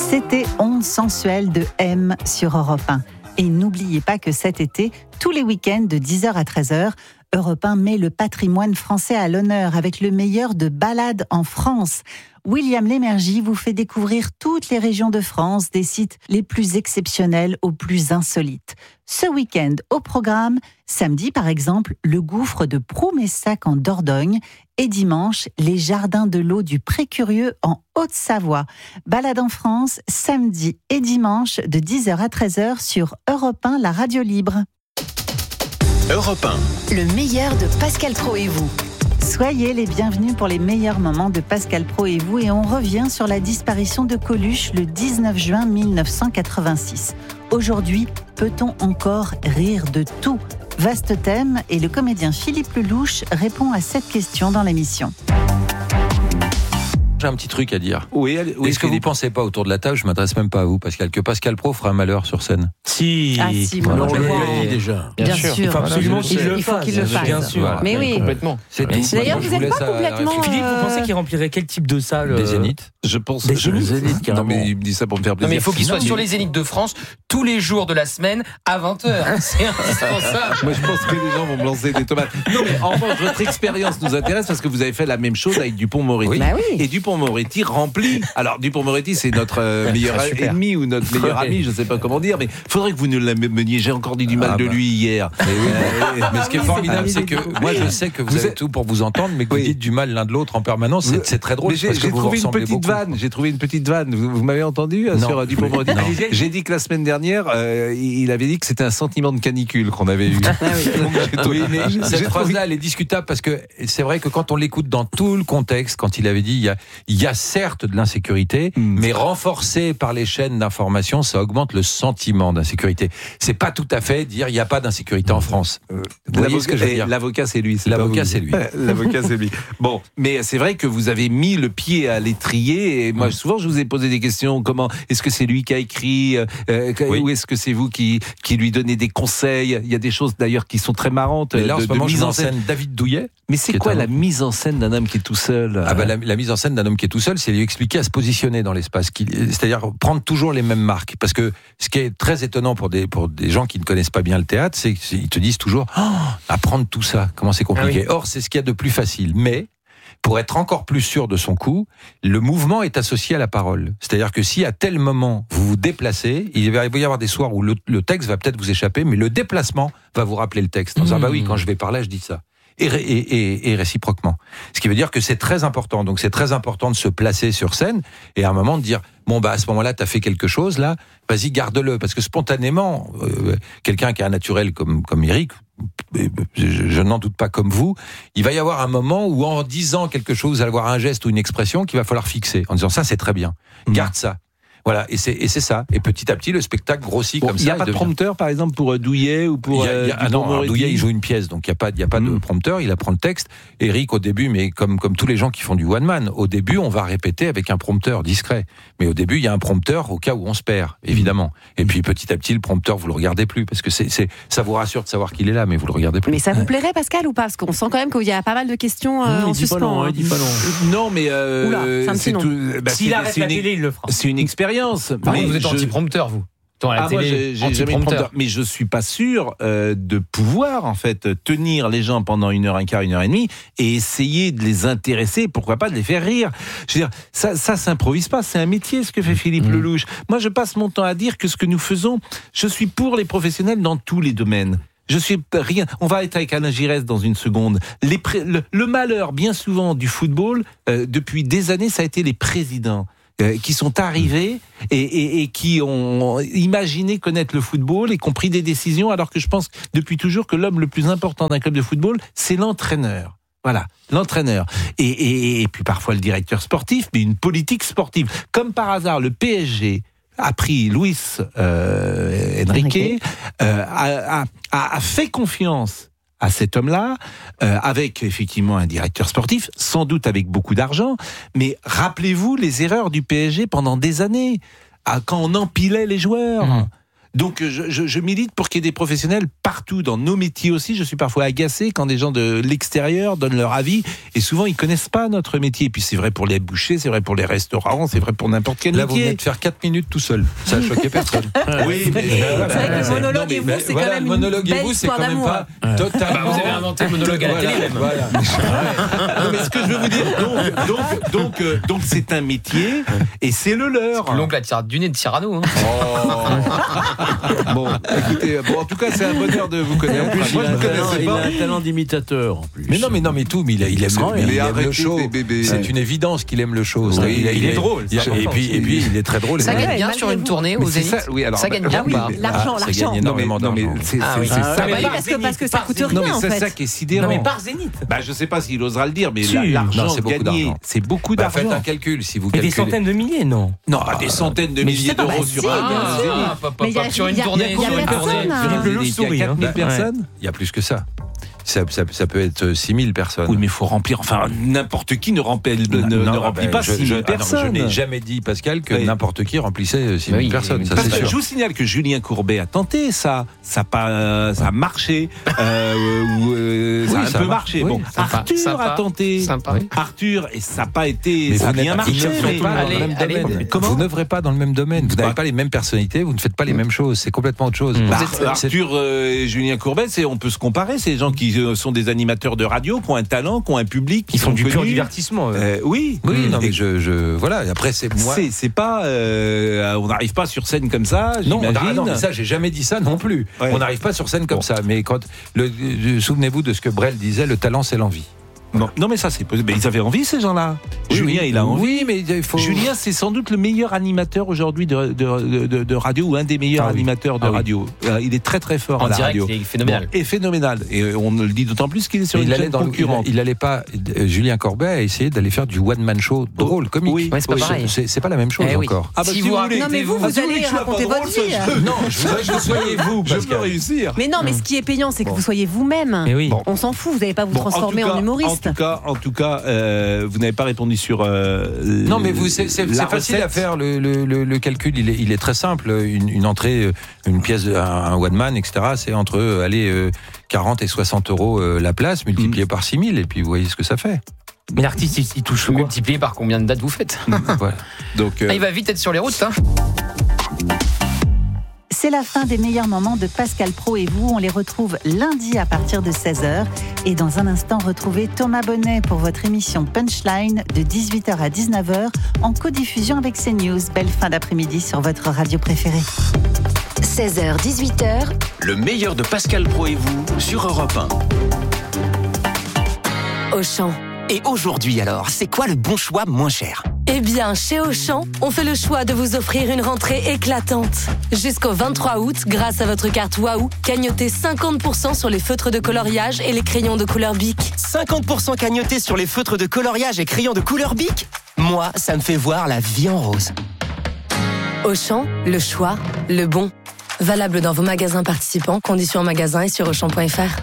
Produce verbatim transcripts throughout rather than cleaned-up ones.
C'était Ondes sensuelles de M sur Europe un. Et n'oubliez pas que cet été, tous les week-ends de dix heures à treize heures, Europe un met le patrimoine français à l'honneur avec le meilleur de balades en France. William Lémergie vous fait découvrir toutes les régions de France, des sites les plus exceptionnels aux plus insolites. Ce week-end, au programme, samedi par exemple, le gouffre de Ploumessac en Dordogne et dimanche, les jardins de l'eau du Pré-Curieux en Haute-Savoie. Balade en France, samedi et dimanche de dix heures à treize heures sur Europe un, la radio libre. Europe un. Le meilleur de Pascal Praud et vous. Soyez les bienvenus pour les meilleurs moments de Pascal Praud et vous, et on revient sur la disparition de Coluche le dix-neuf juin mille neuf cent quatre-vingt-six. Aujourd'hui, peut-on encore rire de tout ? Vaste thème, et le comédien Philippe Lelouch répond à cette question dans l'émission. J'ai un petit truc à dire. Oui, allez, oui, Est-ce que vous ne pensez pas autour de la table, je ne m'adresse même pas à vous, Pascal, que Pascal Praud fera un malheur sur scène ? Si, ah, si voilà, on le le dit déjà. Bien, bien sûr. sûr. Il faut absolument qu'il il le fasse. Il faut qu'il le fasse. Bien sûr. Voilà. Mais oui. Complètement. C'est tout. D'ailleurs, vous n'êtes pas complètement... Philippe, vous pensez qu'il remplirait quel type de salle ? Des zéniths. Je pense des zéniths, zéniths non, mais il me dit ça pour me faire plaisir. Non, mais il faut qu'il soit non, sur mais... les zéniths de France tous les jours de la semaine à vingt heures. C'est indispensable. Moi, je pense que les gens vont me lancer des tomates. Non, mais en revanche, votre expérience nous intéresse parce que vous avez fait la même chose avec Dupond-Moretti. Oui. Bah oui. Et Dupond-Moretti remplit. Alors, Dupond-Moretti, c'est notre euh, meilleur ah, ennemi ou notre meilleur ami, je ne sais pas comment dire, mais il faudrait que vous nous l'ameniez. J'ai encore dit du mal ah, de lui bah. hier. Mais, oui, euh, mais ce qui est formidable, c'est que moi, je sais que vous, vous avez êtes... tout pour vous entendre, mais que oui. vous dites du mal l'un de l'autre en permanence. C'est, c'est très drôle. Mais j'ai, parce que j'ai vous trouvé vous une petite beaucoup. vanne. J'ai trouvé une petite vanne. Vous, vous m'avez entendu non, sur Dupond-Moretti. J'ai dit que la semaine dernière, euh, il avait dit que c'était un sentiment de canicule qu'on avait eu. Ah, oui. Donc, j'ai trouvé, mais cette phrase-là, elle est discutable parce que c'est vrai que quand on l'écoute dans tout le contexte, quand il avait dit il y a, il y a certes de l'insécurité, mm. mais renforcé par les chaînes d'information, ça augmente le sentiment d'insécurité. C'est pas tout à fait dire il n'y a pas d'insécurité en France. Euh, Vous voyez ce que je veux dire ? L'avocat, c'est lui. C'est l'avocat, c'est lui. L'avocat, c'est lui. Bon, mais c'est vrai que vous avez mis le pied à l'étrier. Et moi, mmh. souvent, je vous ai posé des questions. Comment est-ce que c'est lui qui a écrit euh, oui. Ou est-ce que c'est vous qui qui lui donnez des conseils ? Il y a des choses d'ailleurs qui sont très marrantes. Mais là, de, en ce moment, de je mise en en scène. scène David Douillet. Mais c'est quoi un... la mise en scène d'un homme qui est tout seul ? Ah bah la, la mise en scène d'un homme qui est tout seul, c'est lui expliquer à se positionner dans l'espace, c'est-à-dire prendre toujours les mêmes marques. Parce que ce qui est très étonnant pour des pour des gens qui ne connaissent pas bien le théâtre, c'est qu'ils te disent toujours oh, apprendre tout ça, comment c'est compliqué. Ah oui. Or, c'est ce qu'il y a de plus facile. Mais pour être encore plus sûr de son coup, le mouvement est associé à la parole. C'est-à-dire que si à tel moment vous vous déplacez, il va y avoir des soirs où le, le texte va peut-être vous échapper, mais le déplacement va vous rappeler le texte. En disant, mmh. bah oui, quand je vais par là, je dis ça. Et, et, et, et réciproquement. Ce qui veut dire que c'est très important. Donc c'est très important de se placer sur scène et à un moment de dire bon bah à ce moment-là t'as fait quelque chose là, vas-y garde-le parce que spontanément euh, quelqu'un qui a un naturel comme comme Eric, je, je n'en doute pas comme vous, il va y avoir un moment où en disant quelque chose, vous allez avoir un geste ou une expression qu'il va falloir fixer en disant ça c'est très bien, mmh. garde ça. Voilà, et c'est, et c'est ça. Et petit à petit, le spectacle grossit bon, comme ça. Il n'y a pas de prompteur, par exemple, pour Douillet ou pour. Il y a, il y a, ah non, Douillet, il joue une pièce, donc il n'y a pas, il y a pas mmh. de prompteur, il apprend le texte. Eric, au début, mais comme, comme tous les gens qui font du one-man, au début, on va répéter avec un prompteur discret. Mais au début, il y a un prompteur au cas où on se perd, évidemment. Et puis petit à petit, le prompteur, vous le regardez plus, parce que c'est, c'est, ça vous rassure de savoir qu'il est là, mais vous le regardez plus. Mais ça vous plairait, Pascal, ou pas ? Parce qu'on sent quand même qu'il y a pas mal de questions euh, mmh, en suspens. Non, hein. Il dit pas non. Non, mais. Euh, Oula, c'est un petit non. Tout, bah, S'il arrête la une, télé, il le fera. C'est une expérience. Ah, mais vous êtes je... anti-prompteur, vous. Dans la ah, télé, moi, j'ai, j'ai jamais prompteur. Mais je suis pas sûr euh, de pouvoir en fait tenir les gens pendant une heure un quart, une heure et demie, et essayer de les intéresser, pourquoi pas de les faire rire. Je veux dire, ça, ça s'improvise pas. C'est un métier ce que fait Philippe mmh. Lelouch. Moi, je passe mon temps à dire que ce que nous faisons, je suis pour les professionnels dans tous les domaines. Je suis rien. On va être avec Alain Giresse dans une seconde. Les pré... le, le malheur, bien souvent, du football euh, depuis des années, ça a été les présidents. Euh, qui sont arrivés et, et, et qui ont imaginé connaître le football et qui ont pris des décisions, alors que je pense depuis toujours que l'homme le plus important d'un club de football, c'est l'entraîneur. Voilà, l'entraîneur. Et, et, et puis parfois le directeur sportif, mais une politique sportive. Comme par hasard, le P S G a pris Luis euh, Enrique, euh, a, a, a fait confiance à cet homme-là, euh, avec effectivement un directeur sportif, sans doute avec beaucoup d'argent, mais rappelez-vous les erreurs du P S G pendant des années, à, quand on empilait les joueurs. Mmh. Donc je, je, je milite pour qu'il y ait des professionnels partout, dans nos métiers aussi. Je suis parfois agacé quand des gens de l'extérieur donnent leur avis, et souvent ils connaissent pas notre métier. Et puis c'est vrai pour les bouchers, c'est vrai pour les restaurants, c'est vrai pour n'importe quel Là, vous métier. venez de faire quatre minutes tout seul. Ça a choqué personne. Oui, mais C'est vrai que le monologue et vous, c'est voilà, quand même le monologue une et belle vous, c'est histoire quand même d'amour. pas totalement. Bah, vous avez inventé le monologue à la Voilà, télé, même. voilà. Non, mais ce que je veux vous dire, donc, donc, donc, euh, donc c'est un métier et c'est le leur. L'oncle a tiré du nez de Cyrano. Hein. Oh. Bon, écoutez, bon, en tout cas, c'est un bonheur de vous connaître. En plus, Moi, je il, ne a un talent, connaissais il a pas. un talent d'imitateur en plus. Mais non, mais non, mais tout, mais il, a- il aime, sent le, rien. il Mais aime arrêtez le show. tes bébés. C'est Ouais. une évidence qu'il aime le show. Oui, il, il est drôle, il- c'est et puis, et puis, il est très drôle. Ça Ouais, gagne ouais, bien malgré sur une vous. tournée Mais au c'est Zénith. ça, oui, alors, ça gagne bah, bien Ah oui, ou pas l'argent, ça l'argent. gagne énormément non, mais d'argent. c'est Ah c'est- oui. c'est Ah ça. oui, Oui, mais parce que, parce que ça coûte Non, rien mais en c'est fait. ça qui est sidérant. Non, mais par Zénith. Bah, je sais pas s'il osera le dire, mais Si. la- l'argent Non, c'est beaucoup gagné, d'argent. c'est beaucoup Bah, faites d'argent. un calcul si vous Mais des calculez. centaines de milliers, non. Non, pas des centaines de Mais je milliers sais pas, d'euros bah, sur si, un bien un sûr. Zénith. Ah, pop, pop, Mais il y a- pop, sur une il y a- tournée, il y a sur une personne, tournée. hein. Philippe Il y a Lelouch-Souris, quatre mille hein. personnes. Il y a plus que ça. Ça, ça, ça peut être six mille personnes. Oui, mais il faut remplir. Enfin, n'importe qui ne remplit, ne, ne Non, remplit ben, pas je- six je- mille ah non, personnes. je n'ai jamais dit, Pascal, que Oui. n'importe qui remplissait six mille Oui, personnes. oui, Ça, Parce c'est que sûr. je vous signale que Julien Courbet a tenté ça, ça a pas, ça a marché, euh, ou, euh, ça Oui, a un ça peu a marché. marché, Bon, oui. Sympa, Arthur sympa, a tenté, sympa, oui. Arthur, et ça n'a pas été, Mais ça a vous bien n'êtes marché. vous n'œuvrez mais- pas dans allez, le même allez. domaine. Comment Vous n'œuvrez pas dans le même domaine. Vous n'avez Bah. pas les mêmes personnalités. Vous ne faites pas les mêmes choses. C'est complètement autre chose. Bah, Vous êtes- c'est- Arthur euh, et Julien Courbet, c'est, on peut se comparer. C'est des gens qui euh, sont des animateurs de radio, qui ont un talent, qui ont un public, qui Ils font sont du pur connus. divertissement. eux. Euh, oui, Oui, non, Et mais je, je, voilà. Et après, c'est moi. c'est, c'est pas, euh, on n'arrive pas sur scène comme ça. Non, on j'imagine. a- non, mais ça, j'ai jamais dit ça non plus. Ouais. On n'arrive pas sur scène comme Bon. ça. Mais quand, le, le- souvenez-vous de ce que Brel disait, le talent, c'est l'envie. Non, non, mais ça, c'est possible. Mais ils avaient envie, ces gens-là. Oui, Julien, oui. il a envie. Oui, mais il faut. Julien, c'est sans doute le meilleur animateur aujourd'hui de, de, de, de radio, ou un des meilleurs Ah oui. animateurs de Ah oui. radio. Euh, Il est très très fort En à la direct, radio. il est phénoménal. Bon, et phénoménal. Et euh, on le dit d'autant plus qu'il est sur Mais une il allait chaîne dans le, concurrente. il, il allait pas. euh, Julien Courbet a essayé d'aller faire du one man show drôle, comique. Oui. Ouais, c'est pas pareil. C'est, c'est pas la même chose Eh oui. encore. Ah bah, Si si vous vous voulez. Non, mais vous, Ah, vous si voulez allez que je sois raconter pas votre drôle, vie. ça, je- Non, je voudrais que vous soyez vous, Je peux Pascal. réussir. Mais non, mais ce qui est payant, c'est que vous soyez vous-même. Mais oui. Bon. On s'en fout, vous n'allez pas vous Bon, transformer tout en, cas- humoriste. En tout cas, en tout cas euh, vous n'avez pas répondu sur. euh, Non, mais vous, c'est, c'est, la c'est facile recette. à faire. Le, le, le, le calcul, il est, il est très simple. Une, une entrée, une pièce, un, un one man, et cetera. C'est entre euh, allez, euh, quarante et soixante euros euh, la place, multiplié par six mille, et puis vous voyez ce que ça fait. Mais l'artiste, il, il touche quoi? Multiplié par combien de dates vous faites Voilà. Donc, euh, Ah, il va vite être sur les routes. Hein. C'est la fin des meilleurs moments de Pascal Praud et vous. On les retrouve lundi à partir de seize heures. Et dans un instant, retrouvez Thomas Bonnet pour votre émission Punchline de dix-huit heures à dix-neuf heures en codiffusion avec CNews. Belle fin d'après-midi sur votre radio préférée. seize heures, dix-huit heures, le meilleur de Pascal Praud et vous sur Europe un. Auchan. Et aujourd'hui alors, c'est quoi le bon choix moins cher ? Eh bien, chez Auchan, on fait le choix de vous offrir une rentrée éclatante. Jusqu'au vingt-trois août, grâce à votre carte Waouh, cagnotez cinquante pour cent sur les feutres de coloriage et les crayons de couleur Bic. cinquante pour cent cagnotés sur les feutres de coloriage et crayons de couleur Bic ? Moi, ça me fait voir la vie en rose. Auchan, le choix, le bon. Valable dans vos magasins participants, conditions en magasin et sur auchan point f r.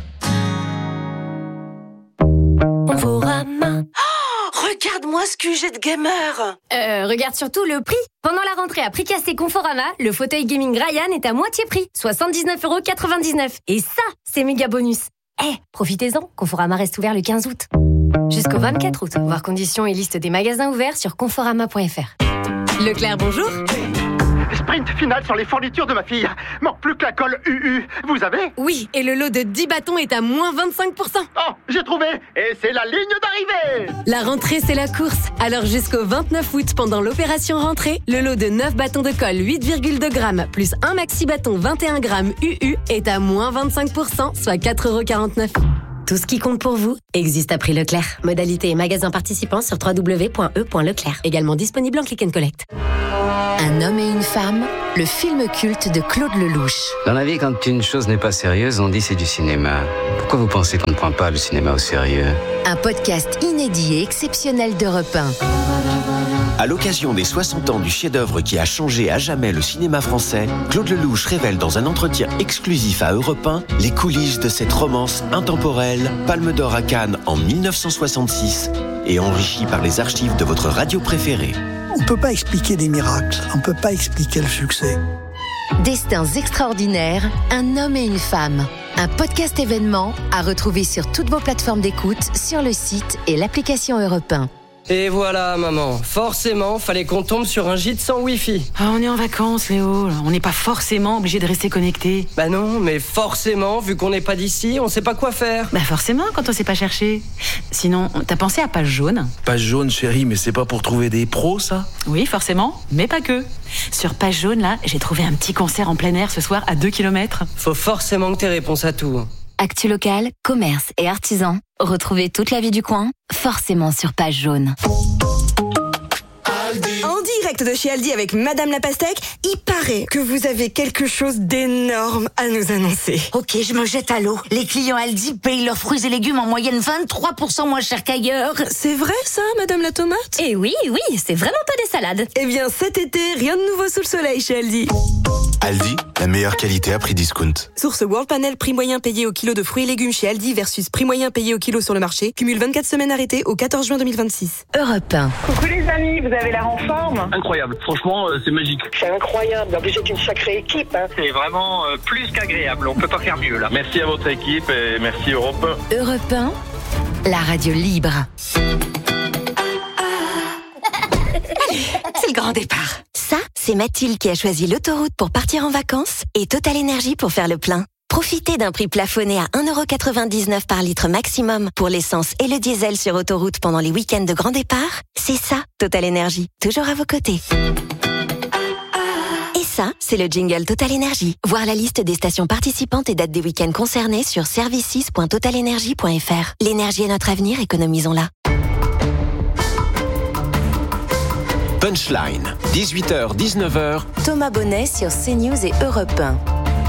Conforama. Regarde-moi ce Q G de gamer. Euh, regarde surtout le prix. Pendant la rentrée à Pricast et Conforama, le fauteuil gaming Ryan est à moitié prix, soixante-dix-neuf euros quatre-vingt-dix-neuf. Et ça, c'est méga bonus. Eh, profitez-en, Conforama reste ouvert le quinze août. Jusqu'au vingt-quatre août. Voir conditions et liste des magasins ouverts sur conforama point f r. Leclerc, bonjour. Sprint final sur les fournitures de ma fille. Manque plus que la colle U U. Vous avez ? Oui, et le lot de dix bâtons est à moins vingt-cinq pour cent. Oh, j'ai trouvé. Et c'est la ligne d'arrivée. La rentrée, c'est la course. Alors jusqu'au vingt-neuf août, pendant l'opération rentrée, le lot de neuf bâtons de colle huit virgule deux grammes plus un maxi bâton vingt et un grammes U U est à moins vingt-cinq pour cent, soit quatre euros quarante-neuf. Tout ce qui compte pour vous existe à prix Leclerc. Modalité et magasin participants sur w w w point e point leclerc. Également disponible en click and collect. Un homme et une femme, le film culte de Claude Lelouch. Dans la vie, quand une chose n'est pas sérieuse, on dit c'est du cinéma. Pourquoi vous pensez qu'on ne prend pas le cinéma au sérieux ? Un podcast inédit et exceptionnel d'Europe un. À l'occasion des soixante ans du chef-d'œuvre qui a changé à jamais le cinéma français, Claude Lelouch révèle dans un entretien exclusif à Europe un les coulisses de cette romance intemporelle, Palme d'Or à Cannes en dix-neuf cent soixante-six et enrichie par les archives de votre radio préférée. On ne peut pas expliquer des miracles, on ne peut pas expliquer le succès. Destins extraordinaires, un homme et une femme. Un podcast événement à retrouver sur toutes vos plateformes d'écoute, sur le site et l'application Europe un. Et voilà, maman. Forcément, fallait qu'on tombe sur un gîte sans wifi. Ah, on est en vacances, Léo. On n'est pas forcément obligé de rester connecté. Bah non, mais forcément, vu qu'on n'est pas d'ici, on sait pas quoi faire. Bah forcément, quand on sait pas chercher. Sinon, t'as pensé à Page Jaune ? Page Jaune, chérie, mais c'est pas pour trouver des pros, ça ? Oui, forcément, mais pas que. Sur Page Jaune, là, j'ai trouvé un petit concert en plein air ce soir à deux kilomètres. Faut forcément que t'aies réponse à tout. Actu local, commerce et artisans. Retrouvez toute la vie du coin, forcément sur Page Jaune. En direct de chez Aldi avec Madame la Pastèque, il paraît que vous avez quelque chose d'énorme à nous annoncer. Ok, je me jette à l'eau. Les clients Aldi payent leurs fruits et légumes en moyenne vingt-trois pour cent moins cher qu'ailleurs. C'est vrai ça, Madame la Tomate ? Eh oui, oui, c'est vraiment pas des salades. Eh bien cet été, rien de nouveau sous le soleil chez Aldi. Aldi, la meilleure qualité à prix discount. Source World Panel, prix moyen payé au kilo de fruits et légumes chez Aldi versus prix moyen payé au kilo sur le marché. Cumule vingt-quatre semaines arrêtées au quatorze juin deux mille vingt-six. Europe un. Coucou les amis, vous avez l'air en forme ? Incroyable, franchement, euh, c'est magique. C'est incroyable, en plus c'est une sacrée équipe. Hein. C'est vraiment euh, plus qu'agréable, on peut pas faire mieux là. Merci à votre équipe et merci Europe un. Europe un, la radio libre. C'est le grand départ. Ça, c'est Mathilde qui a choisi l'autoroute pour partir en vacances et Total Énergie pour faire le plein. Profitez d'un prix plafonné à un euro quatre-vingt-dix-neuf par litre maximum pour l'essence et le diesel sur autoroute pendant les week-ends de grand départ. C'est ça, Total Énergie, toujours à vos côtés. Et ça, c'est le jingle Total Énergie. Voir la liste des stations participantes et dates des week-ends concernés sur services point total énergie point f r. L'énergie est notre avenir, économisons-la. Punchline, dix-huit heures dix-neuf heures. Thomas Bonnet sur CNews et Europe un.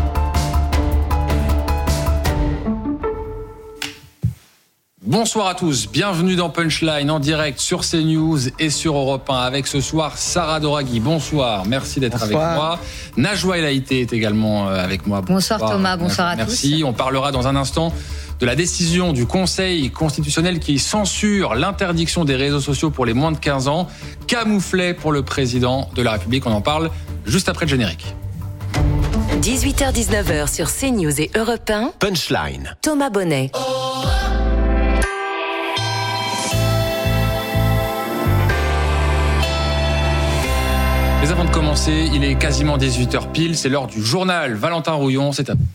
Bonsoir à tous, bienvenue dans Punchline en direct sur CNews et sur Europe un avec ce soir Sarah Doraghi. Bonsoir, merci d'être bonsoir. Avec moi. Najwa El Haïté est également avec moi. Bonsoir, bonsoir Thomas, bonsoir merci. à tous. Merci, on parlera dans un instant de la décision du Conseil constitutionnel qui censure l'interdiction des réseaux sociaux pour les moins de quinze ans, camouflet pour le président de la République. On en parle juste après le générique. dix-huit heures dix-neuf heures sur CNews et Europe un. Punchline. Thomas Bonnet. Mais avant de commencer, il est quasiment dix-huit heures pile, c'est l'heure du journal. Valentin Rouillon, c'est à vous.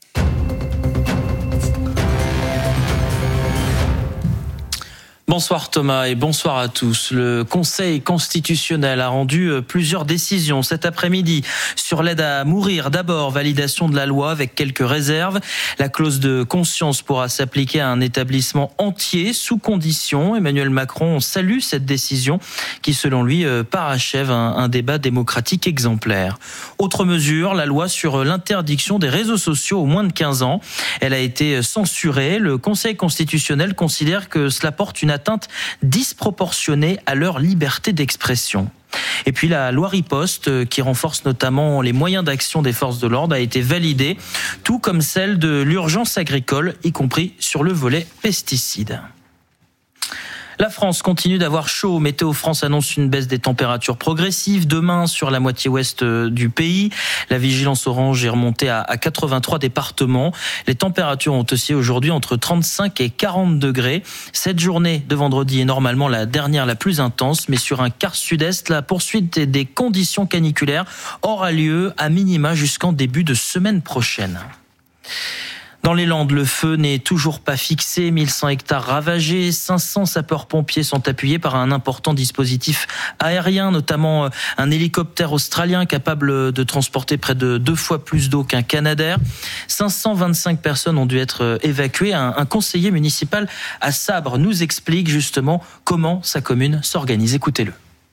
Bonsoir Thomas et bonsoir à tous. Le Conseil constitutionnel a rendu plusieurs décisions cet après-midi sur l'aide à mourir. D'abord, validation de la loi avec quelques réserves. La clause de conscience pourra s'appliquer à un établissement entier sous condition. Emmanuel Macron salue cette décision qui, selon lui, parachève un, un débat démocratique exemplaire. Autre mesure, la loi sur l'interdiction des réseaux sociaux aux moins de quinze ans. Elle a été censurée. Le Conseil constitutionnel considère que cela porte une atteinte disproportionnée à leur liberté d'expression. Et puis la loi riposte, qui renforce notamment les moyens d'action des forces de l'ordre, a été validée, tout comme celle de l'urgence agricole, y compris sur le volet pesticides. La France continue d'avoir chaud. Météo France annonce une baisse des températures progressives demain sur la moitié ouest du pays. La vigilance orange est remontée à quatre-vingt-trois départements. Les températures ont aussi aujourd'hui entre trente-cinq et quarante degrés. Cette journée de vendredi est normalement la dernière, la plus intense, mais sur un quart sud-est, la poursuite des conditions caniculaires aura lieu à minima jusqu'en début de semaine prochaine. Dans les Landes, le feu n'est toujours pas fixé. mille cent hectares ravagés. cinq cents sapeurs-pompiers sont appuyés par un important dispositif aérien, notamment un hélicoptère australien capable de transporter près de deux fois plus d'eau qu'un Canadair. cinq cent vingt-cinq personnes ont dû être évacuées. Un, un conseiller municipal à Sabre nous explique justement comment sa commune s'organise. Écoutez-le.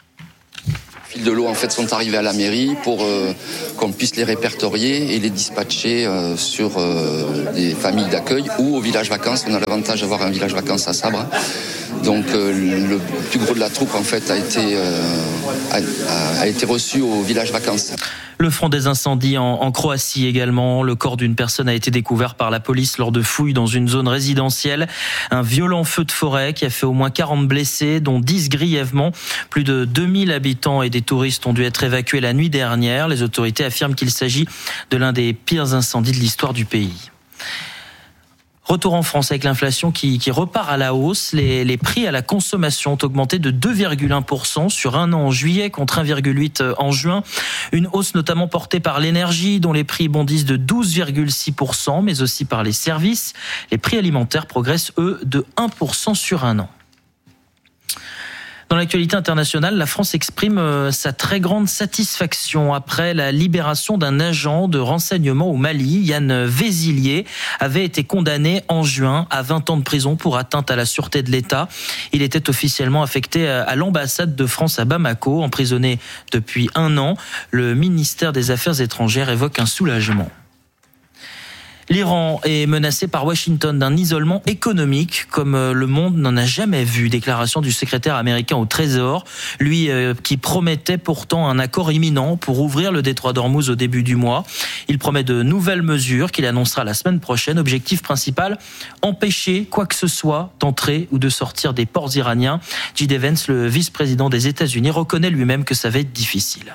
De l'eau en fait sont arrivés à la mairie pour euh, qu'on puisse les répertorier et les dispatcher euh, sur euh, des familles d'accueil ou au village vacances. On a l'avantage d'avoir un village vacances à Sabre. Donc euh, le plus gros de la troupe en fait a été euh, a, a été reçu au village vacances. Le front des incendies en, en Croatie également. Le corps d'une personne a été découvert par la police lors de fouilles dans une zone résidentielle. Un violent feu de forêt qui a fait au moins quarante blessés, dont dix grièvement. Plus de deux mille habitants et des touristes ont dû être évacués la nuit dernière. Les autorités affirment qu'il s'agit de l'un des pires incendies de l'histoire du pays. Retour en France avec l'inflation qui, qui repart à la hausse. Les, les prix à la consommation ont augmenté de deux virgule un pour cent sur un an en juillet contre un virgule huit pour cent en juin. Une hausse notamment portée par l'énergie dont les prix bondissent de douze virgule six pour cent, mais aussi par les services. Les prix alimentaires progressent, eux, de un pour cent sur un an. Dans l'actualité internationale, la France exprime sa très grande satisfaction après la libération d'un agent de renseignement au Mali. Yann Vézilier avait été condamné en juin à vingt ans de prison pour atteinte à la sûreté de l'État. Il était officiellement affecté à l'ambassade de France à Bamako, emprisonné depuis un an. Le ministère des Affaires étrangères évoque un soulagement. L'Iran est menacé par Washington d'un isolement économique comme le monde n'en a jamais vu. Déclaration du secrétaire américain au Trésor, lui euh, qui promettait pourtant un accord imminent pour ouvrir le détroit d'Ormuz au début du mois. Il promet de nouvelles mesures qu'il annoncera la semaine prochaine. Objectif principal, empêcher quoi que ce soit d'entrer ou de sortir des ports iraniens. J D Vance, le vice-président des États-Unis, reconnaît lui-même que ça va être difficile.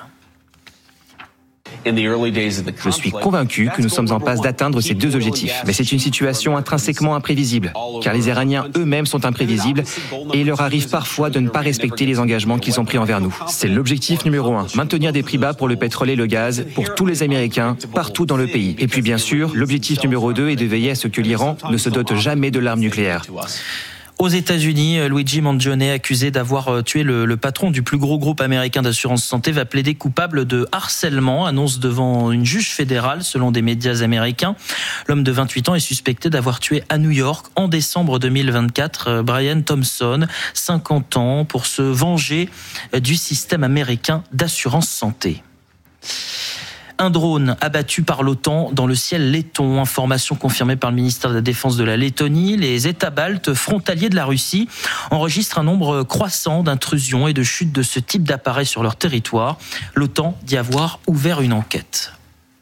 Je suis convaincu que nous sommes en passe d'atteindre ces deux objectifs. Mais c'est une situation intrinsèquement imprévisible, car les Iraniens eux-mêmes sont imprévisibles et il leur arrive parfois de ne pas respecter les engagements qu'ils ont pris envers nous. C'est l'objectif numéro un, maintenir des prix bas pour le pétrole et le gaz pour tous les Américains, partout dans le pays. Et puis bien sûr, l'objectif numéro deux est de veiller à ce que l'Iran ne se dote jamais de l'arme nucléaire. Aux États-Unis, Luigi Mangione, accusé d'avoir tué le, le patron du plus gros groupe américain d'assurance santé, va plaider coupable de harcèlement, annonce devant une juge fédérale selon des médias américains. L'homme de vingt-huit ans est suspecté d'avoir tué à New York en décembre deux mille vingt-quatre Brian Thompson, cinquante ans, pour se venger du système américain d'assurance santé. Un drone abattu par l'OTAN dans le ciel letton. Information confirmée par le ministère de la Défense de la Lettonie. Les États baltes frontaliers de la Russie enregistrent un nombre croissant d'intrusions et de chutes de ce type d'appareil sur leur territoire. L'OTAN dit avoir ouvert une enquête.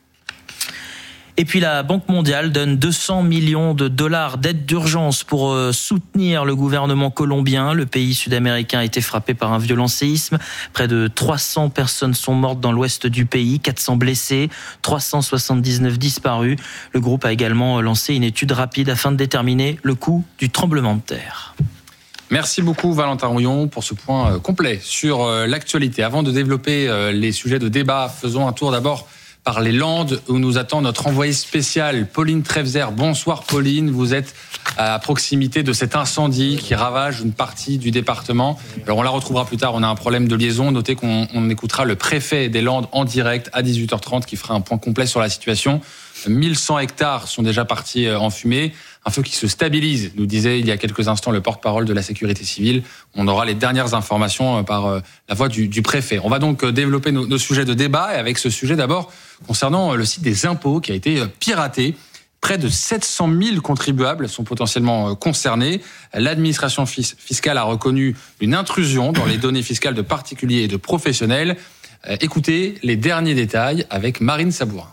Et puis la Banque mondiale donne deux cents millions de dollars d'aide d'urgence pour soutenir le gouvernement colombien. Le pays sud-américain a été frappé par un violent séisme. Près de trois cents personnes sont mortes dans l'ouest du pays, quatre cents blessés, trois cent soixante-dix-neuf disparus. Le groupe a également lancé une étude rapide afin de déterminer le coût du tremblement de terre. Merci beaucoup Valentin Rouillon pour ce point complet sur l'actualité. Avant de développer les sujets de débat, faisons un tour d'abord par les Landes où nous attend notre envoyée spéciale Pauline Trefzer. Bonsoir Pauline, vous êtes à proximité de cet incendie qui ravage une partie du département. Alors on la retrouvera plus tard, on a un problème de liaison. Notez qu'on on écoutera le préfet des Landes en direct à dix-huit heures trente qui fera un point complet sur la situation. mille cent hectares sont déjà partis en fumée. Un feu qui se stabilise, nous disait il y a quelques instants le porte-parole de la sécurité civile. On aura les dernières informations par la voix du, du préfet. On va donc développer nos, nos sujets de débat et avec ce sujet d'abord concernant le site des impôts qui a été piraté. Près de sept cent mille contribuables sont potentiellement concernés. L'administration fiscale a reconnu une intrusion dans les données fiscales de particuliers et de professionnels. Écoutez les derniers détails avec Marine Sabourin.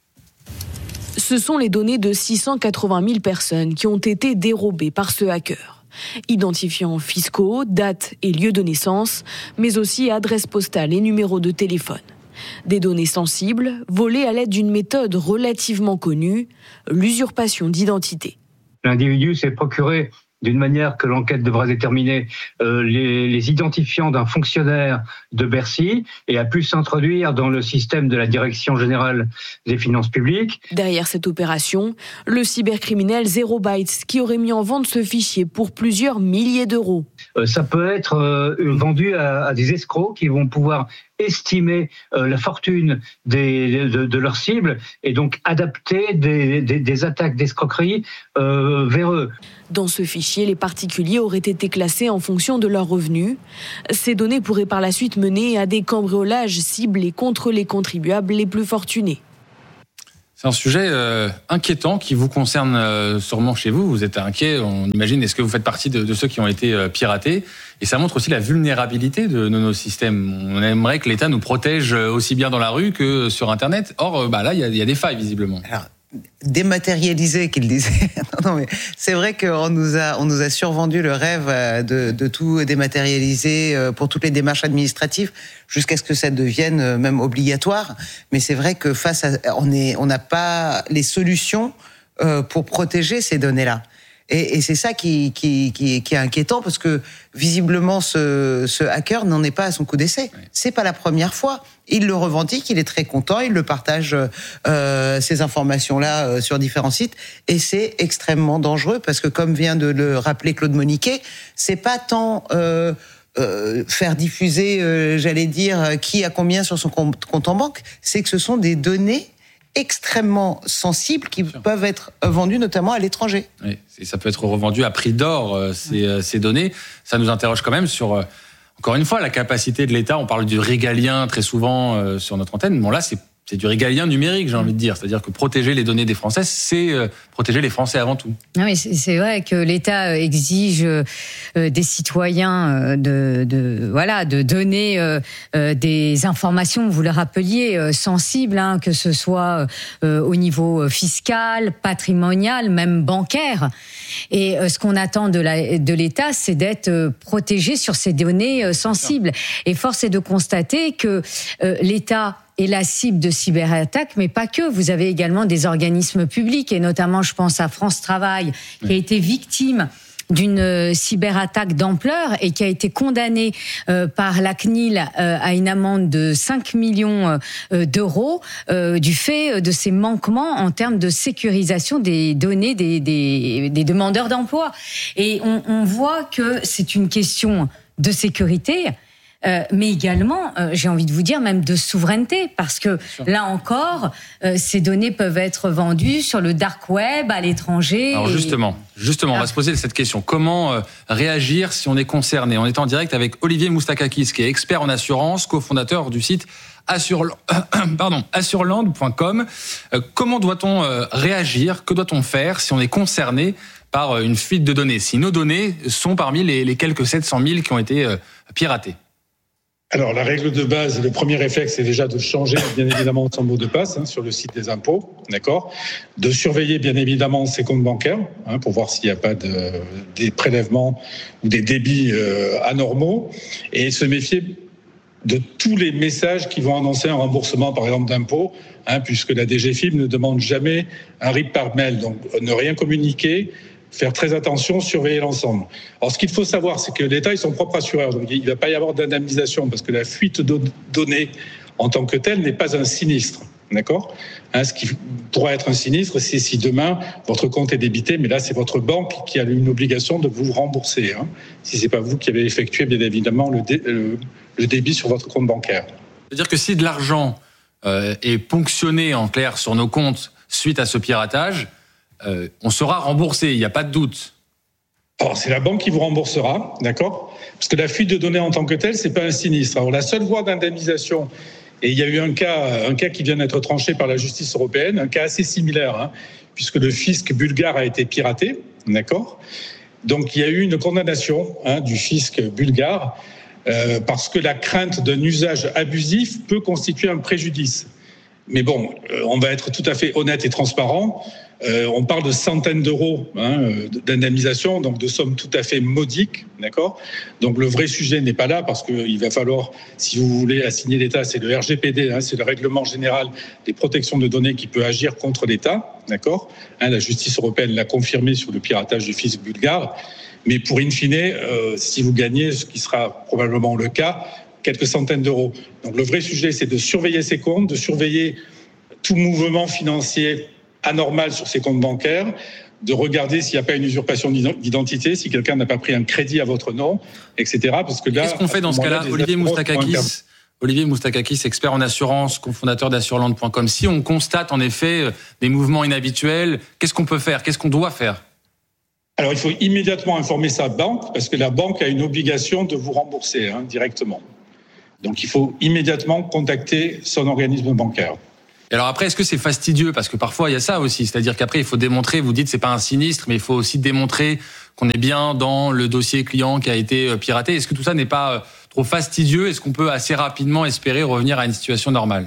Ce sont les données de six cent quatre-vingt mille personnes qui ont été dérobées par ce hacker. Identifiants fiscaux, dates et lieux de naissance, mais aussi adresses postales et numéros de téléphone. Des données sensibles, volées à l'aide d'une méthode relativement connue, l'usurpation d'identité. L'individu s'est procuré, d'une manière que l'enquête devra déterminer, euh, les, les identifiants d'un fonctionnaire de Bercy et a pu s'introduire dans le système de la Direction générale des finances publiques. Derrière cette opération, le cybercriminel Zero Bytes qui aurait mis en vente ce fichier pour plusieurs milliers d'euros. Euh, ça peut être euh, vendu à, à des escrocs qui vont pouvoir estimer euh, la fortune des, de, de leurs cibles et donc adapter des, des, des attaques d'escroquerie euh, vers eux. Dans ce fichier, les particuliers auraient été classés en fonction de leurs revenus. Ces données pourraient par la suite mener à des cambriolages ciblés contre les contribuables les plus fortunés. C'est un sujet euh, inquiétant qui vous concerne euh, sûrement chez vous. Vous êtes inquiet, on imagine. Est-ce que vous faites partie de, de ceux qui ont été euh, piratés ? Et ça montre aussi la vulnérabilité de, de nos systèmes. On aimerait que l'État nous protège aussi bien dans la rue que sur Internet. Or, bah là, il y, y a des failles, visiblement. Alors, dématérialisé, qu'il disait non mais c'est vrai qu'on nous a, on nous a survendu le rêve de, de tout dématérialiser pour toutes les démarches administratives jusqu'à ce que ça devienne même obligatoire. Mais c'est vrai que face à, on est, on n'a pas les solutions pour protéger ces données-là. Et, et c'est ça qui, qui, qui, qui est inquiétant parce que visiblement ce, ce hacker n'en est pas à son coup d'essai. Oui. C'est pas la première fois. Il le revendique, il est très content, il le partage euh, ces informations-là euh, sur différents sites et c'est extrêmement dangereux parce que comme vient de le rappeler Claude Moniquet, c'est pas tant euh, euh, faire diffuser, euh, j'allais dire, qui a combien sur son compte, compte en banque, c'est que ce sont des données extrêmement sensibles qui peuvent être vendues notamment à l'étranger. Oui, et ça peut être revendu à prix d'or, euh, ces, euh, ces données. Ça nous interroge quand même sur, euh, encore une fois, la capacité de l'État. On parle du régalien très souvent euh, sur notre antenne. Bon là, c'est, c'est du régalien numérique, j'ai envie de dire. C'est-à-dire que protéger les données des Français, c'est euh, protéger les Français avant tout. Non, mais c'est, c'est vrai que l'État exige euh, des citoyens euh, de, de voilà de donner euh, euh, des informations. Vous le rappeliez, euh, sensibles, hein, que ce soit euh, au niveau fiscal, patrimonial, même bancaire. Et euh, ce qu'on attend de, la, de l'État, c'est d'être euh, protégé sur ces données euh, sensibles. Et force est de constater que euh, l'État est la cible de cyberattaques, mais pas que. Vous avez également des organismes publics, et notamment, je pense à France Travail, qui oui. a été victime d'une cyberattaque d'ampleur et qui a été condamné euh, par la C N I L euh, à une amende de cinq millions euh, d'euros euh, du fait de ses manquements en termes de sécurisation des données des, des, des demandeurs d'emploi. Et on, on voit que c'est une question de sécurité, Euh, mais également, euh, j'ai envie de vous dire, même de souveraineté, parce que là encore, euh, ces données peuvent être vendues sur le dark web, à l'étranger. Alors et... justement, justement, ah. on va se poser cette question. Comment euh, réagir si on est concerné ? On est en direct avec Olivier Moustakakis, qui est expert en assurance, cofondateur du site Assureland, pardon, assureland point com. Euh, comment doit-on euh, réagir ? Que doit-on faire si on est concerné par une fuite de données ? Si nos données sont parmi les, les quelques sept cent mille qui ont été euh, piratées ? Alors, la règle de base, le premier réflexe, c'est déjà de changer, bien évidemment, son mot de passe hein, sur le site des impôts, d'accord ? De surveiller, bien évidemment, ses comptes bancaires hein, pour voir s'il n'y a pas de, des prélèvements ou des débits euh, anormaux et se méfier de tous les messages qui vont annoncer un remboursement, par exemple, d'impôts, hein, puisque la D G F I P ne demande jamais un R I P par mail. Donc, ne rien communiquer, faire très attention, surveiller l'ensemble. Alors, ce qu'il faut savoir, c'est que l'État est son propre assureur. Donc, il ne va pas y avoir d'indemnisation parce que la fuite de données en tant que telle n'est pas un sinistre. D'accord ? Hein, ce qui pourrait être un sinistre, c'est si demain, votre compte est débité, mais là, c'est votre banque qui a une obligation de vous rembourser. Hein, si ce n'est pas vous qui avez effectué, bien évidemment, le, dé, le, le débit sur votre compte bancaire. C'est-à-dire que si de l'argent euh, est ponctionné, en clair, sur nos comptes suite à ce piratage, Euh, on sera remboursé, il n'y a pas de doute. Alors, c'est la banque qui vous remboursera, d'accord ? Parce que la fuite de données en tant que telle, c'est pas un sinistre. Alors, la seule voie d'indemnisation, et il y a eu un cas, un cas qui vient d'être tranché par la justice européenne, un cas assez similaire, hein, puisque le fisc bulgare a été piraté, d'accord ? Donc, il y a eu une condamnation hein, du fisc bulgare euh, parce que la crainte d'un usage abusif peut constituer un préjudice. Mais bon, euh, on va être tout à fait honnête et transparent. Euh, on parle de centaines d'euros hein, d'indemnisation, donc de sommes tout à fait modiques, d'accord ? Donc le vrai sujet n'est pas là parce qu'il va falloir, si vous voulez assigner l'État, c'est le R G P D, hein, c'est le règlement général des protections de données qui peut agir contre l'État, d'accord ? Hein, la justice européenne l'a confirmé sur le piratage du fisc bulgare, mais pour in fine, euh, si vous gagnez, ce qui sera probablement le cas, quelques centaines d'euros. Donc le vrai sujet, c'est de surveiller ses comptes, de surveiller tout mouvement financier anormal sur ses comptes bancaires, de regarder s'il n'y a pas une usurpation d'identité, si quelqu'un n'a pas pris un crédit à votre nom, et cetera. Parce que là, qu'est-ce qu'on fait dans ce cas-là, Olivier Moustakakis, Olivier Moustakakis, expert en assurance, cofondateur d'assureland point com. Si on constate en effet des mouvements inhabituels, qu'est-ce qu'on peut faire ? Qu'est-ce qu'on doit faire ? Alors, il faut immédiatement informer sa banque, parce que la banque a une obligation de vous rembourser hein, directement. Donc, il faut immédiatement contacter son organisme bancaire. Et alors après, est-ce que c'est fastidieux ? Parce que parfois, il y a ça aussi. C'est-à-dire qu'après, il faut démontrer, vous dites c'est pas un sinistre, mais il faut aussi démontrer qu'on est bien dans le dossier client qui a été piraté. Est-ce que tout ça n'est pas trop fastidieux ? Est-ce qu'on peut assez rapidement espérer revenir à une situation normale ?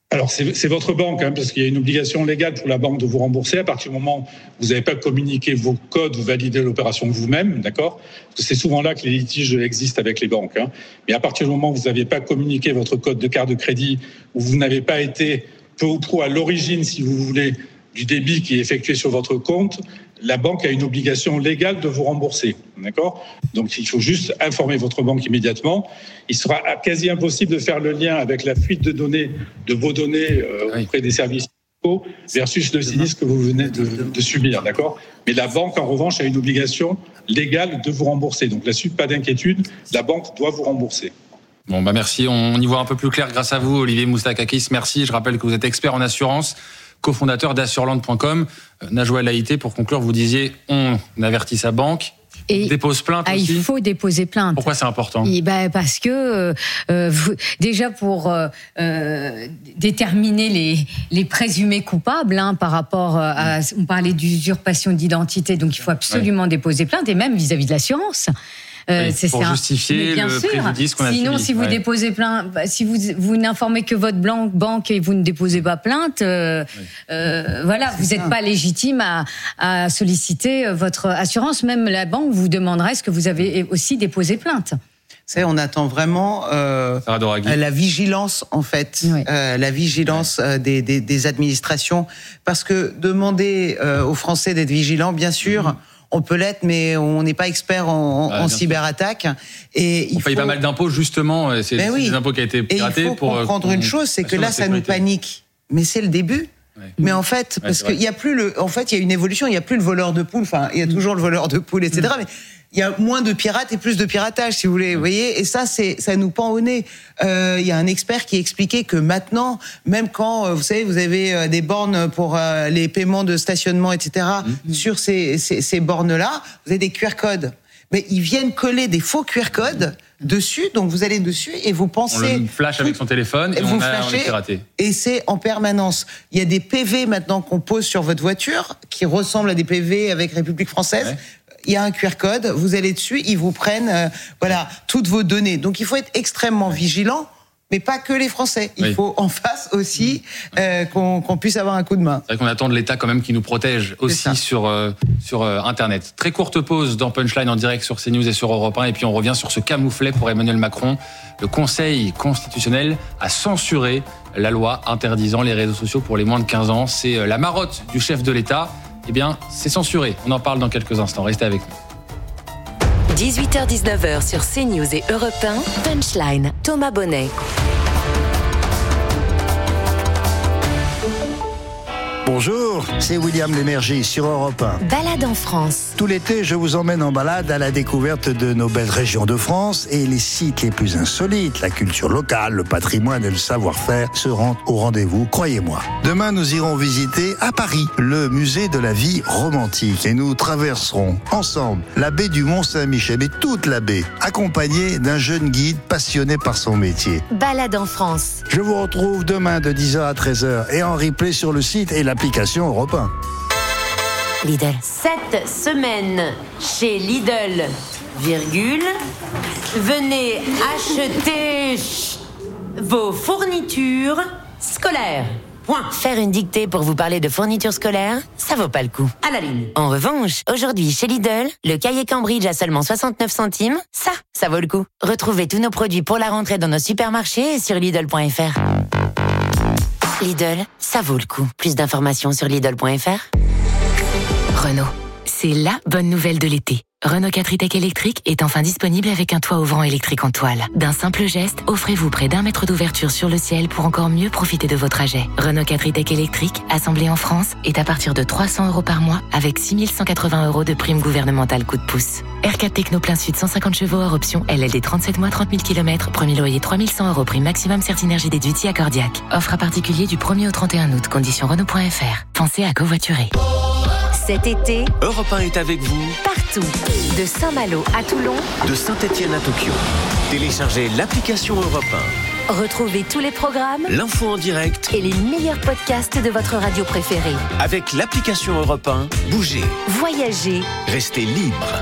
Alors, c'est, c'est votre banque, hein, parce qu'il y a une obligation légale pour la banque de vous rembourser à partir du moment où vous n'avez pas communiqué vos codes, vous validez l'opération vous-même, d'accord ? Parce que c'est souvent là que les litiges existent avec les banques. Hein. Mais à partir du moment où vous n'avez pas communiqué votre code de carte de crédit, où vous n'avez pas été peu ou prou à l'origine, si vous voulez, du débit qui est effectué sur votre compte, la banque a une obligation légale de vous rembourser, d'accord ? Donc, il faut juste informer votre banque immédiatement. Il sera quasi impossible de faire le lien avec la fuite de données, de vos données euh, oui. auprès des services fiscaux versus le sinistre que vous venez de, de subir, d'accord ? Mais la banque, en revanche, a une obligation légale de vous rembourser. Donc, là-dessus, pas d'inquiétude, la banque doit vous rembourser. Bon, bah merci. On y voit un peu plus clair grâce à vous, Olivier Moustakakis. Merci. Je rappelle que vous êtes expert en assurance, cofondateur d'assureland point com. Najwa El Haïty, pour conclure, vous disiez on avertit sa banque. Et dépose plainte ah, aussi. Il faut déposer plainte. Pourquoi c'est important ? Et ben parce que euh, vous, déjà pour euh, euh, déterminer les les présumés coupables hein, par rapport à, on parlait d'usurpation d'identité, donc il faut absolument ouais. déposer plainte et même vis-à-vis de l'assurance. Euh, oui, c'est pour ça. Justifier bien le sûr. Préjudice qu'on a subi. Sinon, si vous ouais. déposez plainte, si vous vous n'informez que votre banque et vous ne déposez pas plainte, euh, oui. euh, voilà, c'est vous n'êtes pas légitime à, à solliciter votre assurance. Même la banque vous demanderait est-ce que vous avez aussi déposé plainte. C'est, on attend vraiment euh, la vigilance, en fait, oui. euh, la vigilance euh, des, des, des administrations, parce que demander euh, aux Français d'être vigilants, bien sûr. Mmh. On peut l'être, mais on n'est pas expert en, ah, en cyberattaque. Et il on paye faut... pas mal d'impôts, justement. C'est, c'est oui. des impôts qui ont été piratés. Et il faut pour comprendre une chose, c'est que là, ça nous panique. Mais c'est le début. Ouais. Mais en fait, parce ouais, qu'il y a plus le, en fait, il y a une évolution. Il y a plus le voleur de poules. Enfin, il y a toujours le voleur de poules, et cetera. Mmh. Mais il y a moins de pirates et plus de piratage, si vous voulez. Vous voyez, et ça, c'est, ça nous pend au nez. Euh, il y a un expert qui expliquait que maintenant, même quand, vous savez, vous avez des bornes pour euh, les paiements de stationnement, et cetera, mmh. sur ces, ces, ces bornes-là, vous avez des Q R codes. Mais ils viennent coller des faux Q R codes dessus, donc vous allez dessus et vous pensez... On le flash avec son téléphone et, et on, a, on est piraté. Et c'est en permanence. Il y a des P V maintenant qu'on pose sur votre voiture qui ressemblent à des P V avec République française. Ouais. Il y a un Q R code, vous allez dessus, ils vous prennent euh, voilà, toutes vos données. Donc il faut être extrêmement vigilant, mais pas que les Français. Il oui. faut en face aussi euh, qu'on, qu'on puisse avoir un coup de main. C'est vrai qu'on attend de l'État quand même qui nous protège aussi sur, euh, sur euh, Internet. Très courte pause dans Punchline en direct sur CNews et sur Europe un. Et puis on revient sur ce camouflet pour Emmanuel Macron. Le Conseil constitutionnel a censuré la loi interdisant les réseaux sociaux pour les moins de quinze ans. C'est la marotte du chef de l'État. Eh bien, c'est censuré. On en parle dans quelques instants. Restez avec nous. dix-huit heures dix-neuf heures sur CNews et Europe un, Punchline, Thomas Bonnet. Bonjour, c'est William Lémergie sur Europe un. Balade en France. Tout l'été, je vous emmène en balade à la découverte de nos belles régions de France et les sites les plus insolites. La culture locale, le patrimoine et le savoir-faire seront au rendez-vous, croyez-moi. Demain, nous irons visiter à Paris le musée de la vie romantique et nous traverserons ensemble la baie du Mont-Saint-Michel et toute la baie, accompagnés d'un jeune guide passionné par son métier. Balade en France. Je vous retrouve demain de dix heures à treize heures et en replay sur le site et l'application Europe un. Lidl. Cette semaine, chez Lidl, virgule, venez acheter vos fournitures scolaires. Point. Faire une dictée pour vous parler de fournitures scolaires, ça vaut pas le coup. À la ligne. En revanche, aujourd'hui, chez Lidl, le cahier Cambridge à seulement soixante-neuf centimes, ça, ça vaut le coup. Retrouvez tous nos produits pour la rentrée dans nos supermarchés et sur Lidl point F R. Lidl, ça vaut le coup. Plus d'informations sur Lidl point F R. Renault, c'est la bonne nouvelle de l'été. Renault quatre e-Tech électrique est enfin disponible avec un toit ouvrant électrique en toile. D'un simple geste, offrez-vous près d'un mètre d'ouverture sur le ciel pour encore mieux profiter de vos trajets. Renault quatre e-Tech électrique, assemblé en France, est à partir de trois cents euros par mois avec six mille cent quatre-vingts euros de prime gouvernementale coup de pouce. R quatre Techno plein sud cent cinquante chevaux hors option, L L D trente-sept mois trente mille kilomètres, premier loyer trois mille cent euros prime maximum Certinergie déduit à Cordiac. Offre à particulier du premier au trente et un août, conditions Renault point F R. Pensez à covoiturer. Cet été, Europe un est avec vous partout. De Saint-Malo à Toulon, de Saint-Étienne à Tokyo. Téléchargez l'application Europe un. Retrouvez tous les programmes, l'info en direct et les meilleurs podcasts de votre radio préférée. Avec l'application Europe un, bougez, voyagez, restez libre.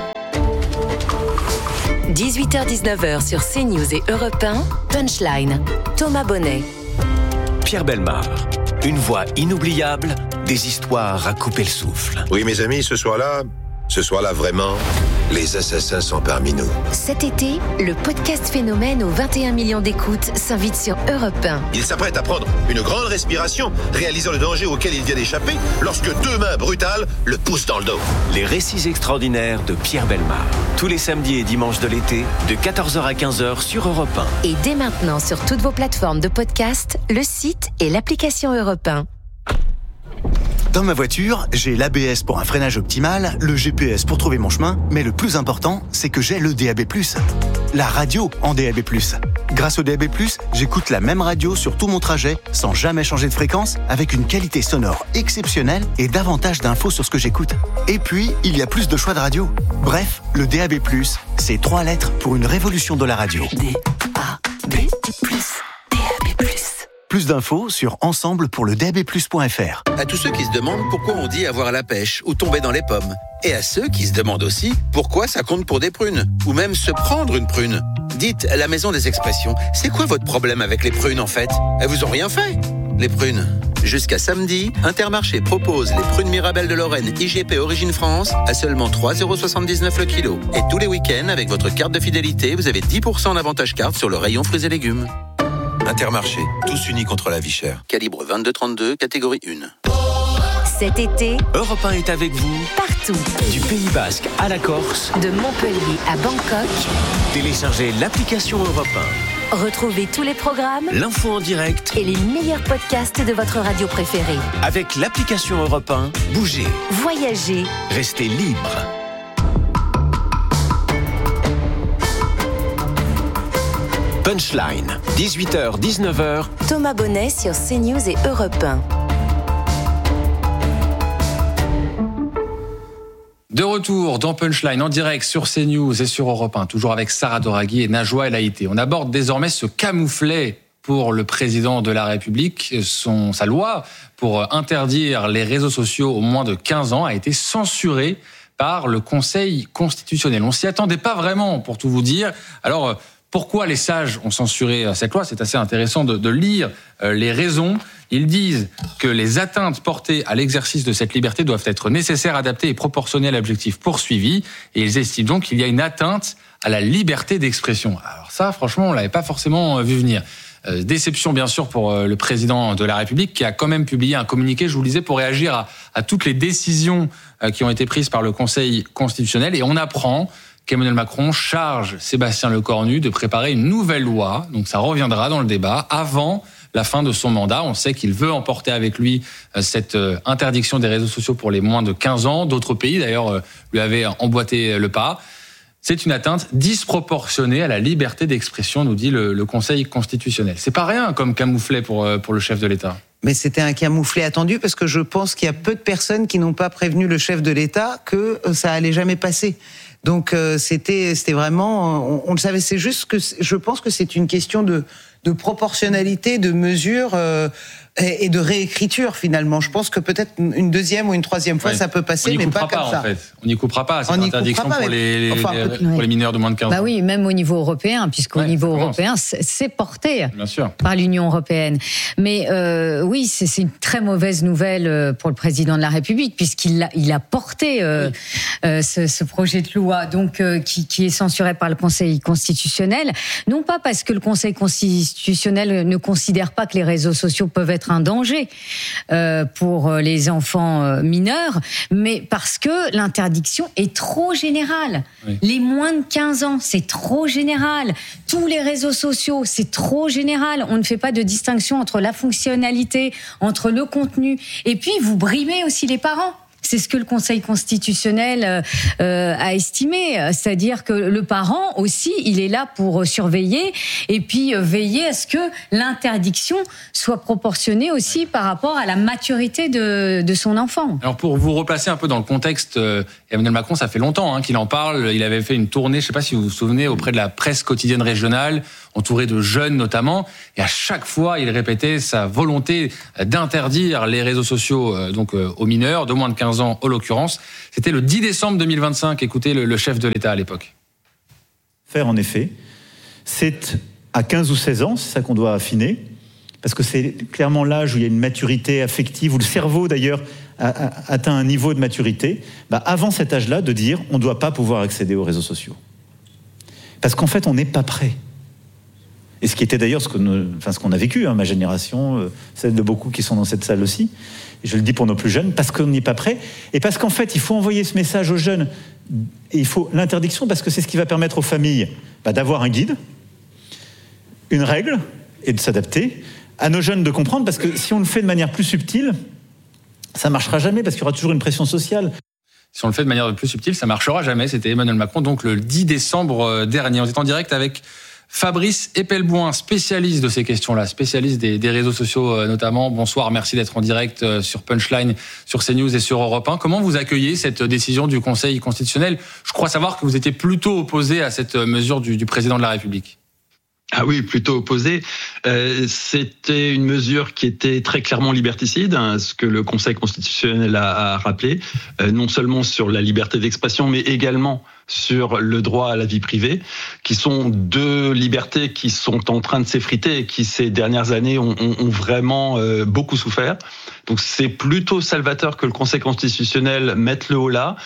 dix-huit heures dix-neuf heures sur CNews et Europe un, Punchline, Thomas Bonnet. Pierre Bellemare. Une voix inoubliable, des histoires à couper le souffle. Oui, mes amis, ce soir-là, ce soir-là, vraiment, les assassins sont parmi nous. Cet été, le podcast Phénomène aux vingt et un millions d'écoutes s'invite sur Europe un. Il s'apprête à prendre une grande respiration, réalisant le danger auquel il vient d'échapper, lorsque deux mains brutales le poussent dans le dos. Les récits extraordinaires de Pierre Bellemare. Tous les samedis et dimanches de l'été, de quatorze heures à quinze heures sur Europe un. Et dès maintenant sur toutes vos plateformes de podcast, le site et l'application Europe un. Dans ma voiture, j'ai l'A B S pour un freinage optimal, le G P S pour trouver mon chemin, mais le plus important, c'est que j'ai le D A B plus. La radio en D A B plus. Grâce au D A B plus, j'écoute la même radio sur tout mon trajet, sans jamais changer de fréquence, avec une qualité sonore exceptionnelle et davantage d'infos sur ce que j'écoute. Et puis, il y a plus de choix de radio. Bref, le D A B plus, c'est trois lettres pour une révolution de la radio. D A B plus. D A B plus. Plus d'infos sur ensemble pour le d a b plus point f r. À tous ceux qui se demandent pourquoi on dit avoir la pêche ou tomber dans les pommes. Et à ceux qui se demandent aussi pourquoi ça compte pour des prunes. Ou même se prendre une prune. Dites à la maison des expressions, c'est quoi votre problème avec les prunes en fait ? Elles vous ont rien fait, les prunes. Jusqu'à samedi, Intermarché propose les prunes Mirabelle de Lorraine I G P Origine France à seulement trois euros soixante-dix-neuf le kilo. Et tous les week-ends, avec votre carte de fidélité, vous avez dix pour cent d'avantage carte sur le rayon fruits et légumes. Intermarché, tous unis contre la vie chère. Calibre vingt-deux trente-deux, catégorie un. Cet été, Europe un est avec vous partout. Du Pays Basque à la Corse, De Montpellier à Bangkok. téléchargez l'application Europe un. Retrouvez tous les programmes, L'info en direct et les meilleurs podcasts de votre radio préférée. avec l'application Europe un. Bougez, Voyagez, restez libre. Punchline, dix-huit heures dix-neuf heures. Thomas Bonnet sur CNews et Europe un. De retour dans Punchline en direct sur CNews et sur Europe un, toujours avec Sarah Doraghi et Najwa El Haïté. On aborde désormais ce camouflet pour le président de la République. Son, sa loi pour interdire les réseaux sociaux aux moins de quinze ans a été censurée par le Conseil constitutionnel. On s'y attendait pas vraiment, pour tout vous dire. Alors, pourquoi les sages ont censuré cette loi ? C'est assez intéressant de, de lire les raisons. Ils disent que les atteintes portées à l'exercice de cette liberté doivent être nécessaires, adaptées et proportionnées à l'objectif poursuivi. Et ils estiment donc qu'il y a une atteinte à la liberté d'expression. Alors ça, franchement, on l'avait pas forcément vu venir. Euh, déception, bien sûr, pour euh, le président de la République, qui a quand même publié un communiqué, je vous le disais, pour réagir à, à toutes les décisions euh, qui ont été prises par le Conseil constitutionnel. Et on apprend qu'Emmanuel Macron charge Sébastien Lecornu de préparer une nouvelle loi, donc ça reviendra dans le débat, avant la fin de son mandat. On sait qu'il veut emporter avec lui cette interdiction des réseaux sociaux pour les moins de quinze ans. D'autres pays, d'ailleurs, lui avaient emboîté le pas. C'est une atteinte disproportionnée à la liberté d'expression, nous dit le, le Conseil constitutionnel. C'est pas rien comme camouflet pour, pour le chef de l'État. Mais c'était un camouflet attendu parce que je pense qu'il y a peu de personnes qui n'ont pas prévenu le chef de l'État que ça allait jamais passer. Donc euh, c'était c'était vraiment on, on le savait. C'est juste que je pense que c'est une question de de proportionnalité, de mesure euh, et, et de réécriture finalement. Je pense que peut-être une deuxième ou une troisième fois ouais. ça peut passer, mais pas, pas comme ça. En fait. On n'y coupera pas. C'est une interdiction pas, pour, les, les, enfin, les, pour les mineurs de moins de quinze ans. Bah oui, même au niveau européen, puisqu'au ouais, niveau européen, c'est porté Bien sûr. par l'Union européenne. Mais euh, oui, c'est, c'est une très mauvaise nouvelle pour le président de la République, puisqu'il a, il a porté euh, oui. euh, ce, ce projet de loi, donc euh, qui, qui est censuré par le Conseil constitutionnel. Non pas parce que le Conseil constitutionnel ne considère pas que les réseaux sociaux peuvent être un danger euh, pour les enfants mineurs, mais parce que l'interdiction est trop générale. Oui. Les moins de quinze ans, c'est trop général. Tous les réseaux sociaux, c'est trop général. On ne fait pas de distinction entre la fonctionnalité, entre le contenu. Et puis, vous brimez aussi les parents. C'est ce que le Conseil constitutionnel euh, a estimé, c'est-à-dire que le parent aussi, il est là pour surveiller et puis veiller à ce que l'interdiction soit proportionnée aussi par rapport à la maturité de, de son enfant. Alors pour vous replacer un peu dans le contexte, euh, Emmanuel Macron, ça fait longtemps hein, qu'il en parle. Il avait fait une tournée, je ne sais pas si vous vous souvenez, auprès de la presse quotidienne régionale, entouré de jeunes notamment, et à chaque fois, il répétait sa volonté d'interdire les réseaux sociaux euh, donc euh, aux mineurs de moins de quinze ans, en l'occurrence. C'était le dix décembre deux mille vingt-cinq. Écoutez le, le chef de l'État à l'époque. Faire en effet, c'est à quinze ou seize ans, c'est ça qu'on doit affiner, parce que c'est clairement l'âge où il y a une maturité affective, où le cerveau d'ailleurs a, a, atteint un niveau de maturité, bah avant cet âge-là, de dire on ne doit pas pouvoir accéder aux réseaux sociaux. Parce qu'en fait, on n'est pas prêt. Et ce qui était d'ailleurs ce, que nous, enfin, ce qu'on a vécu, hein, ma génération, euh, celle de beaucoup qui sont dans cette salle aussi, et je le dis pour nos plus jeunes, parce qu'on n'est pas prêt, et parce qu'en fait, il faut envoyer ce message aux jeunes, et il faut l'interdiction, parce que c'est ce qui va permettre aux familles bah, d'avoir un guide, une règle, et de s'adapter, à nos jeunes de comprendre, parce que si on le fait de manière plus subtile, ça ne marchera jamais, parce qu'il y aura toujours une pression sociale. Si on le fait de manière plus subtile, ça ne marchera jamais. C'était Emmanuel Macron, donc le dix décembre dernier. On est en direct avec Fabrice Epelboin, spécialiste de ces questions-là, spécialiste des, des réseaux sociaux notamment. Bonsoir, merci d'être en direct sur Punchline, sur CNews et sur Europe un. Comment vous accueillez cette décision du Conseil constitutionnel ? Je crois savoir que vous étiez plutôt opposé à cette mesure du, du président de la République. Ah oui, plutôt opposé. Euh, c'était une mesure qui était très clairement liberticide, hein, ce que le Conseil constitutionnel a, a rappelé, euh, non seulement sur la liberté d'expression, mais également sur le droit à la vie privée, qui sont deux libertés qui sont en train de s'effriter et qui, ces dernières années, ont, ont, ont vraiment euh, beaucoup souffert. Donc c'est plutôt salvateur que le Conseil constitutionnel mette le haut là.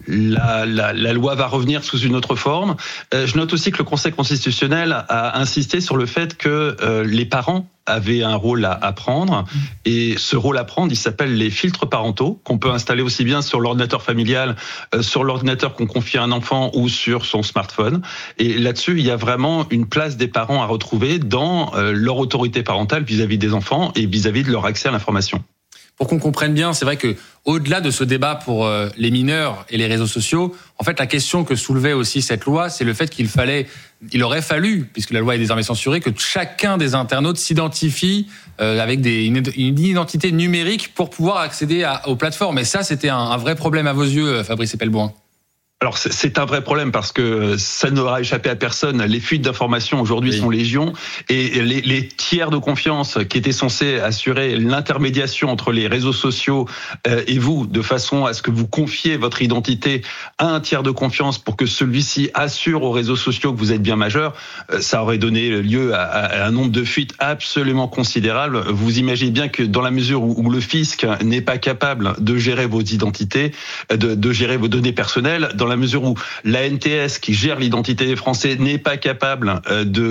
La, la, la loi va revenir sous une autre forme. Euh, je note aussi que le Conseil constitutionnel a insisté sur le fait que euh, les parents avaient un rôle à, à prendre. Et ce rôle à prendre, il s'appelle les filtres parentaux, qu'on peut installer aussi bien sur l'ordinateur familial, euh, sur l'ordinateur qu'on confie à un enfant ou sur son smartphone. Et là-dessus, il y a vraiment une place des parents à retrouver dans euh, leur autorité parentale vis-à-vis des enfants et vis-à-vis de leur accès à l'information. Pour qu'on comprenne bien, c'est vrai que au-delà de ce débat pour euh, les mineurs et les réseaux sociaux, en fait, la question que soulevait aussi cette loi, c'est le fait qu'il fallait, il aurait fallu, puisque la loi est désormais censurée, que chacun des internautes s'identifie euh, avec des, une, une identité numérique pour pouvoir accéder à, aux plateformes. Et ça, c'était un, un vrai problème à vos yeux, Fabrice Epelboin. Alors c'est un vrai problème parce que ça n'aura échappé à personne. Les fuites d'informations aujourd'hui oui. sont légion et les, les tiers de confiance qui étaient censés assurer l'intermédiation entre les réseaux sociaux et vous, de façon à ce que vous confiez votre identité à un tiers de confiance pour que celui-ci assure aux réseaux sociaux que vous êtes bien majeur, ça aurait donné lieu à, à un nombre de fuites absolument considérable. Vous imaginez bien que dans la mesure où, où le fisc n'est pas capable de gérer vos identités, de, de gérer vos données personnelles, dans la mesure où la N T S, qui gère l'identité des Français, n'est pas capable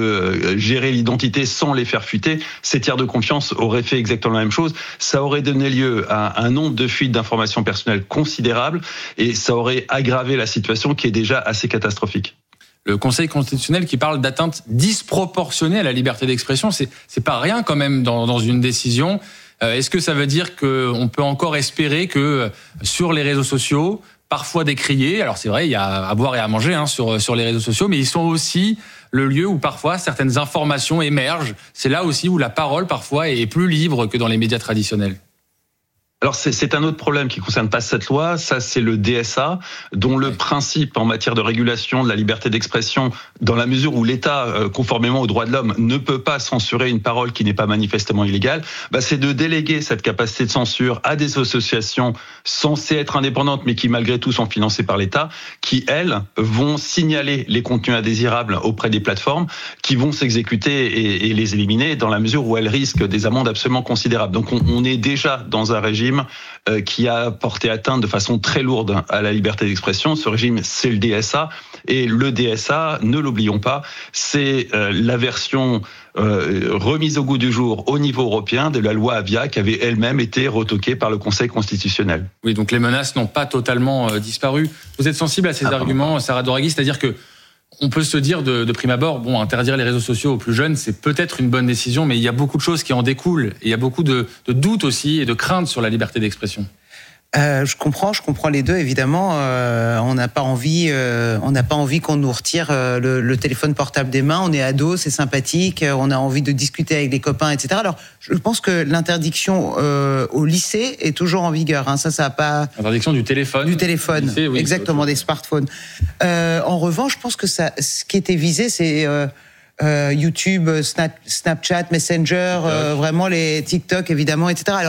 de gérer l'identité sans les faire fuiter, ces tiers de confiance auraient fait exactement la même chose. Ça aurait donné lieu à un nombre de fuites d'informations personnelles considérable et ça aurait aggravé la situation qui est déjà assez catastrophique. Le Conseil constitutionnel qui parle d'atteinte disproportionnée à la liberté d'expression, c'est, c'est pas rien quand même dans, dans une décision. Euh, est-ce que ça veut dire qu'on peut encore espérer que sur les réseaux sociaux, parfois décriés, alors c'est vrai, il y a à boire et à manger hein, sur, sur les réseaux sociaux, mais ils sont aussi le lieu où parfois certaines informations émergent. C'est là aussi où la parole parfois est plus libre que dans les médias traditionnels. Alors c'est, c'est un autre problème qui ne concerne pas cette loi, ça c'est le D S A, dont le principe en matière de régulation de la liberté d'expression, dans la mesure où l'État, conformément aux droits de l'homme, ne peut pas censurer une parole qui n'est pas manifestement illégale, bah c'est de déléguer cette capacité de censure à des associations censées être indépendantes, mais qui malgré tout sont financées par l'État, qui elles vont signaler les contenus indésirables auprès des plateformes, qui vont s'exécuter et, et les éliminer dans la mesure où elles risquent des amendes absolument considérables. Donc on, on est déjà dans un régime qui a porté atteinte de façon très lourde à la liberté d'expression. Ce régime, c'est le D S A. Et le D S A, ne l'oublions pas, c'est la version remise au goût du jour au niveau européen de la loi Avia qui avait elle-même été retoquée par le Conseil constitutionnel. Oui, donc les menaces n'ont pas totalement disparu. Vous êtes sensible à ces ah, arguments, Sarah Doraghi, c'est-à-dire que on peut se dire de, de prime abord, bon, interdire les réseaux sociaux aux plus jeunes, c'est peut-être une bonne décision, mais il y a beaucoup de choses qui en découlent. Et il y a beaucoup de, de doutes aussi et de craintes sur la liberté d'expression. Euh, je comprends, je comprends les deux évidemment. Euh, on n'a pas envie, euh, on n'a pas envie qu'on nous retire euh, le, le téléphone portable des mains. On est ado, c'est sympathique. Euh, on a envie de discuter avec les copains, et cetera. Alors, je pense que l'interdiction euh, au lycée est toujours en vigueur. Hein. Ça, ça a pas. L'interdiction du téléphone. Du téléphone, lycée, oui, exactement, des smartphones. Euh, en revanche, je pense que ça, ce qui était visé, c'est euh, euh, YouTube, Snap, Snapchat, Messenger, euh, vraiment les TikTok, évidemment, et cetera. Alors.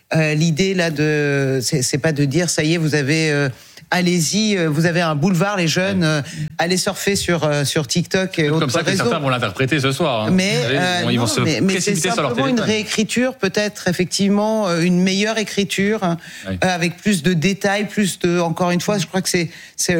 Euh, l'idée là de, c'est, c'est pas de dire ça y est, vous avez euh, allez-y, vous avez un boulevard, les jeunes, euh, allez surfer sur euh, sur TikTok et c'est autres comme ça que réseaux. certains vont l'interpréter ce soir. Hein. Mais, savez, euh, ils vont non, se mais, mais c'est précipiter sur leur simplement une téléphone. réécriture, peut-être effectivement une meilleure écriture, oui. euh, avec plus de détails, plus de, encore une fois, je crois que c'est c'est